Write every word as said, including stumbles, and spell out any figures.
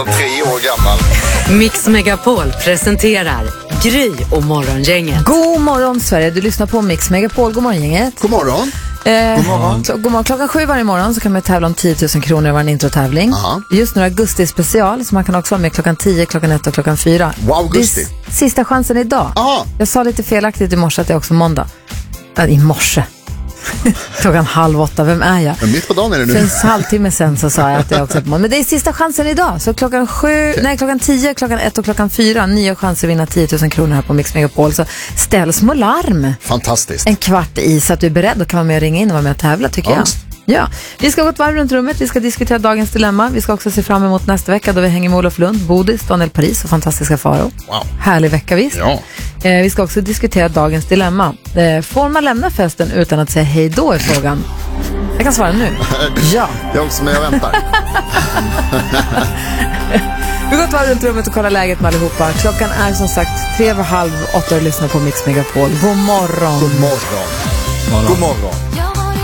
Tre år gammal. Mix Megapol presenterar Gry och Morgongänget. God morgon Sverige, du lyssnar på Mix Megapol. God morgon gänget. God morgon. Eh, God morgon. kl- god morgon. Klockan sju varje morgon så kan man tävla om tio tusen kronor i vår introtävling. Aha. Just nu är augusti special, så man kan också vara med klockan tio, klockan ett och klockan fyra. Wow, augusti. Det är s- sista chansen idag. Aha. Jag sa lite felaktigt i morse att det är också måndag. Äh, I morse. Klockan halv åtta, vem är jag? Men mitt på dagen är det nu. För en halvtimme sen så sa jag att det är också ett mål. Men det är sista chansen idag. Så klockan sju, nej klockan tio, klockan ett och klockan fyra. Nya chanser att vinna tio tusen kronor här på Mix Megapol. Så ställ små larm. Fantastiskt. En kvart i så att du är beredd och kan vara med och ringa in och vara med och tävla tycker Angst. jag. Ja, vi ska gå ett varv runt rummet. Vi ska diskutera dagens dilemma. Vi ska också se fram emot nästa vecka då vi hänger med Olof Lund, Bodis, Daniel Paris och fantastiska Faro. Wow. Härlig vecka visst. Ja. Eh, vi ska också diskutera dagens dilemma. Eh, får man lämna festen utan att säga hej då i frågan? Jag kan svara nu. Ja. Jag också, men jag väntar. Vi går ett varv runt rummet och kollar läget med allihopa. Klockan är som sagt tre över halv åtta och lyssnar på Mix Megapol. God morgon. God morgon. God morgon.